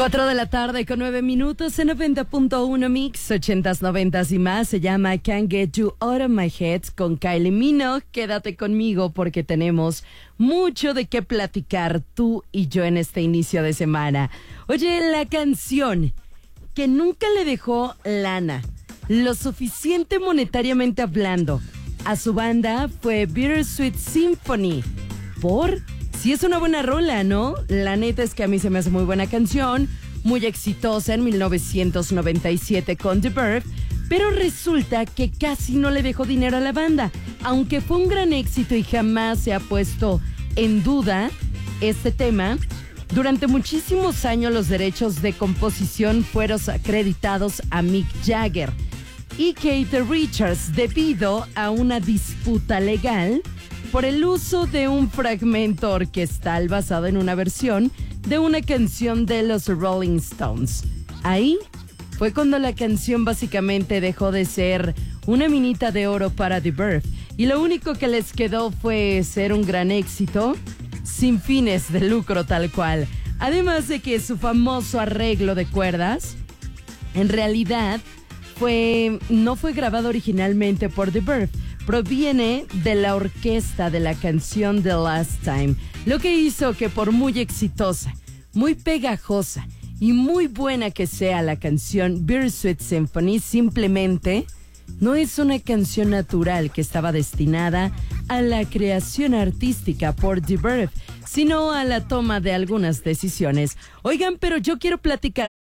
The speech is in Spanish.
4 de la tarde con 9 minutos en 90.1 Mix, 80s, 90s y más. Se llama Can't Get You Out of My Head con Kylie Minogue. Quédate conmigo porque tenemos mucho de qué platicar tú y yo en este inicio de semana. Oye, la canción que nunca le dejó lana, lo suficiente monetariamente hablando, a su banda fue Bittersweet Symphony. Sí, es una buena rola, ¿no? La neta es que a mí se me hace muy buena canción, muy exitosa en 1997 con The Verve, pero resulta que casi no le dejó dinero a la banda, aunque fue un gran éxito y jamás se ha puesto en duda este tema. Durante muchísimos años los derechos de composición fueron acreditados a Mick Jagger y Keith Richards debido a una disputa legal por el uso de un fragmento orquestal basado en una versión de una canción de los Rolling Stones. Ahí fue cuando la canción básicamente dejó de ser una minita de oro para The Verve y lo único que les quedó fue ser un gran éxito sin fines de lucro tal cual. Además de que su famoso arreglo de cuerdas en realidad no fue grabado originalmente por The Verve, proviene de la orquesta de la canción The Last Time, lo que hizo que por muy exitosa, muy pegajosa y muy buena que sea la canción Bittersweet Symphony, simplemente no es una canción natural que estaba destinada a la creación artística por The Verve, sino a la toma de algunas decisiones. Oigan, pero yo quiero platicar